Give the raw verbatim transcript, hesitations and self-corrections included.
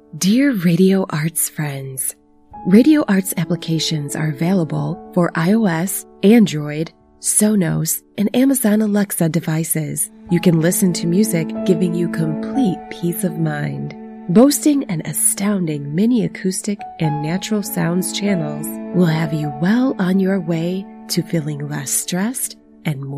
Dear Radio Arts friends, Radio Arts applications are available for iOS, Android, Sonos, and Amazon Alexa devices. You can listen to music, giving you complete peace of mind. Boasting an astounding mini acoustic and natural sounds channels will have you well on your way to feeling less stressed and more